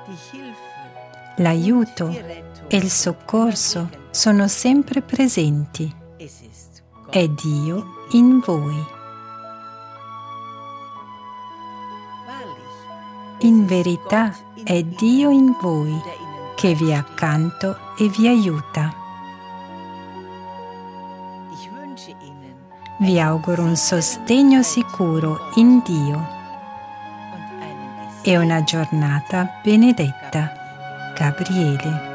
L'aiuto e il soccorso sono sempre presenti. È Dio in voi. In verità è Dio in voi che vi è accanto e vi aiuta. Vi auguro un sostegno sicuro in Dio e una giornata benedetta. Gabriele.